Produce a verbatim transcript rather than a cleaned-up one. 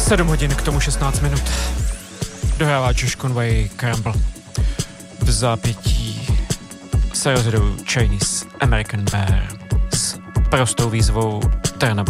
sedm hodin, k tomu šestnáct minut. Dohrává Josh Conway Crumble. V zápětí se rozhodují Chinese American Bear s prostou výzvou Turn Up